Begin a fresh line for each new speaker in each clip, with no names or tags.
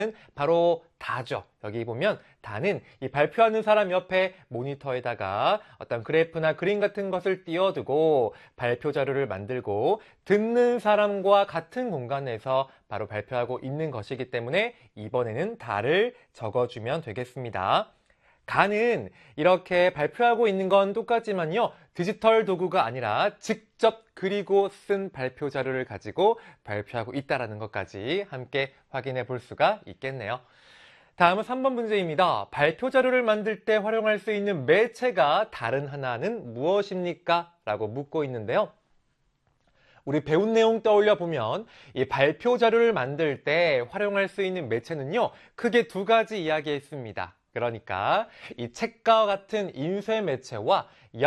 바로 다죠. 여기 보면 다는 이 발표하는 사람 옆에 모니터에다가 어떤 그래프나 그림 같은 것을 띄워두고 발표 자료를 만들고 듣는 사람과 같은 공간에서 바로 발표하고 있는 것이기 때문에 이번에는 다를 적어주면 되겠습니다. 가는 이렇게 발표하고 있는 건 똑같지만요. 디지털 도구가 아니라 직접 그리고 쓴 발표 자료를 가지고 발표하고 있다는 것까지 함께 확인해 볼 수가 있겠네요. 다음은 3번 문제입니다. 발표 자료를 만들 때 활용할 수 있는 매체가 다른 하나는 무엇입니까? 라고 묻고 있는데요. 우리 배운 내용 떠올려 보면 이 발표 자료를 만들 때 활용할 수 있는 매체는요, 크게 두 가지 이야기했습니다. 그러니까 이 책과 같은 인쇄 매체와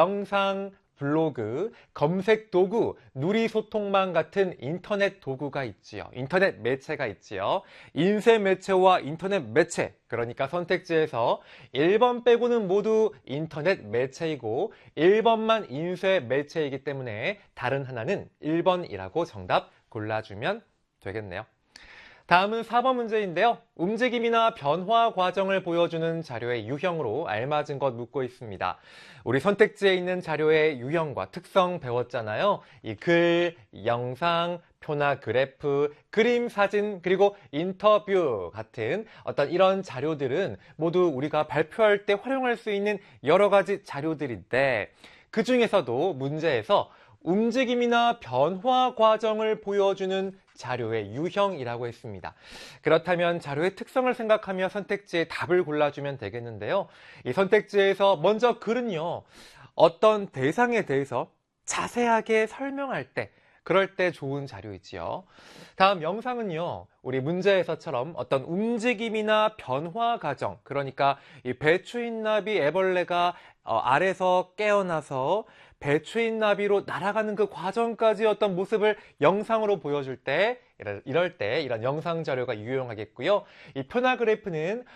영상, 블로그, 검색 도구, 누리 소통망 같은 인터넷 도구가 있지요. 인터넷 매체가 있지요. 인쇄 매체와 인터넷 매체, 그러니까 선택지에서 1번 빼고는 모두 인터넷 매체이고 1번만 인쇄 매체이기 때문에 다른 하나는 1번이라고 정답 골라주면 되겠네요. 다음은 4번 문제인데요. 움직임이나 변화 과정을 보여주는 자료의 유형으로 알맞은 것 묻고 있습니다. 우리 선택지에 있는 자료의 유형과 특성 배웠잖아요. 이 글, 영상, 표나 그래프, 그림, 사진, 그리고 인터뷰 같은 어떤 이런 자료들은 모두 우리가 발표할 때 활용할 수 있는 여러 가지 자료들인데 그 중에서도 문제에서 움직임이나 변화 과정을 보여주는 자료의 유형이라고 했습니다. 그렇다면 자료의 특성을 생각하며 선택지에 답을 골라주면 되겠는데요. 이 선택지에서 먼저 글은요, 어떤 대상에 대해서 자세하게 설명할 때, 그럴 때 좋은 자료이지요. 다음 영상은요, 우리 문제에서처럼 어떤 움직임이나 변화 과정, 그러니까 이 배추인 나비 애벌레가 알에서 깨어나서 배추인 나비로 날아가는 그 과정까지 어떤 모습을 영상으로 보여줄 때, 이럴 때 이런 영상 자료가 유용하겠고요. 이 표나 그래프는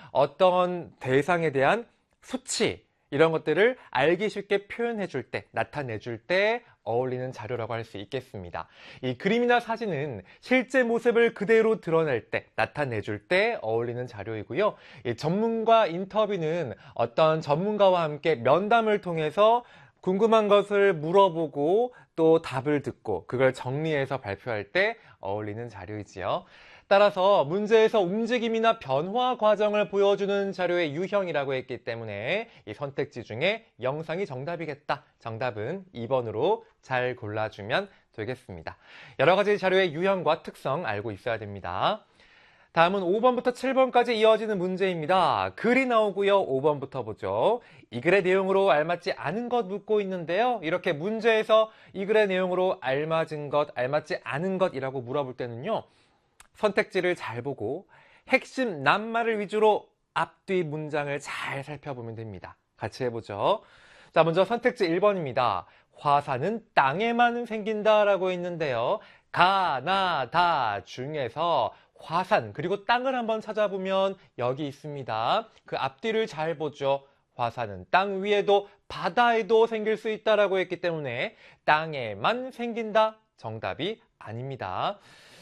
어떤 대상에 대한 수치, 이런 것들을 알기 쉽게 표현해 줄 때, 나타내 줄 때 어울리는 자료라고 할 수 있겠습니다. 이 그림이나 사진은 실제 모습을 그대로 드러낼 때, 나타내 줄 때 어울리는 자료이고요. 이 전문가 인터뷰는 어떤 전문가와 함께 면담을 통해서 궁금한 것을 물어보고 또 답을 듣고 그걸 정리해서 발표할 때 어울리는 자료이지요. 따라서 문제에서 움직임이나 변화 과정을 보여주는 자료의 유형이라고 했기 때문에 이 선택지 중에 영상이 정답이겠다. 정답은 2번으로 잘 골라주면 되겠습니다. 여러 가지 자료의 유형과 특성 알고 있어야 됩니다. 다음은 5번부터 7번까지 이어지는 문제입니다. 글이 나오고요. 5번부터 보죠. 이 글의 내용으로 알맞지 않은 것 묻고 있는데요. 이렇게 문제에서 이 글의 내용으로 알맞은 것, 알맞지 않은 것이라고 물어볼 때는요. 선택지를 잘 보고 핵심 낱말을 위주로 앞뒤 문장을 잘 살펴보면 됩니다. 같이 해보죠. 자, 먼저 선택지 1번입니다. 화산은 땅에만 생긴다라고 있는데요. 가나다 중에서 화산 그리고 땅을 한번 찾아보면 여기 있습니다. 그 앞뒤를 잘 보죠. 화산은 땅 위에도 바다에도 생길 수 있다라고 했기 때문에 땅에만 생긴다. 정답이 아닙니다.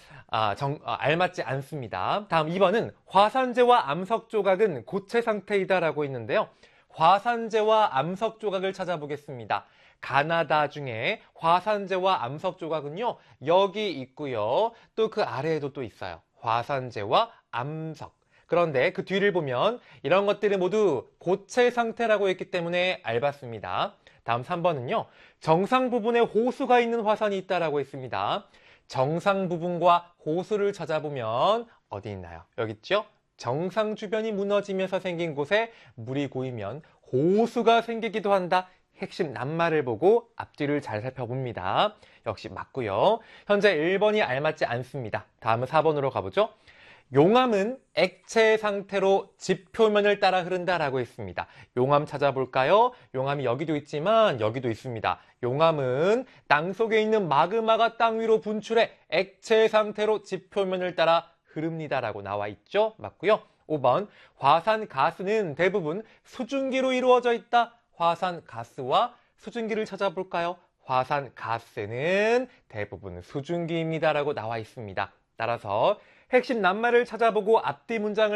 알맞지 않습니다. 다음 2번은 화산재와 암석 조각은 고체 상태이다라고 있는데요. 화산재와 암석 조각을 찾아보겠습니다. 가나다 중에 화산재와 암석 조각은요, 여기 있고요. 또 그 아래에도 또 있어요. 화산재와 암석. 그런데 그 뒤를 보면 이런 것들이 모두 고체 상태라고 했기 때문에 얇았습니다. 다음 3번은요. 정상 부분에 호수가 있는 화산이 있다라고 했습니다. 정상 부분과 호수를 찾아보면 어디 있나요? 여기 있죠? 정상 주변이 무너지면서 생긴 곳에 물이 고이면 호수가 생기기도 한다. 핵심 낱말을 보고 앞뒤를 잘 살펴봅니다. 역시 맞고요. 현재 1번이 알맞지 않습니다. 다음은 4번으로 가보죠. 용암은 액체 상태로 집 표면을 따라 흐른다라고 했습니다. 용암 찾아볼까요? 용암이 여기도 있지만 여기도 있습니다. 용암은 땅속에 있는 마그마가 땅 위로 분출해 액체 상태로 집 표면을 따라 흐릅니다라고 나와 있죠? 맞고요. 5번 화산가스는 대부분 수증기로 이루어져 있다. 화산가스와 수증기를 찾아볼까요? 화산가스는 대부분 수증기입니다라고 나와 있습니다. 따라서 핵심 낱말을 찾아보고 앞뒤 문장을